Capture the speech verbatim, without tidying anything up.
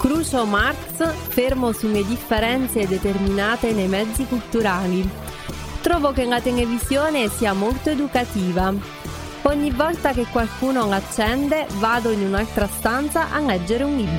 Groucho Marx fermo sulle differenze determinate nei mezzi culturali. Trovo che la televisione sia molto educativa. Ogni volta che qualcuno l'accende vado in un'altra stanza a leggere un libro.